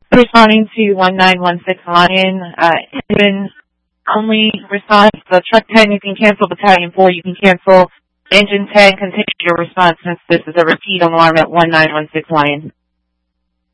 Responding to 1916 Lion, engine only response. The truck 10, you can cancel. Battalion 4, you can cancel. Engine 10, continue your response since this is a repeat alarm at 1916 Lion.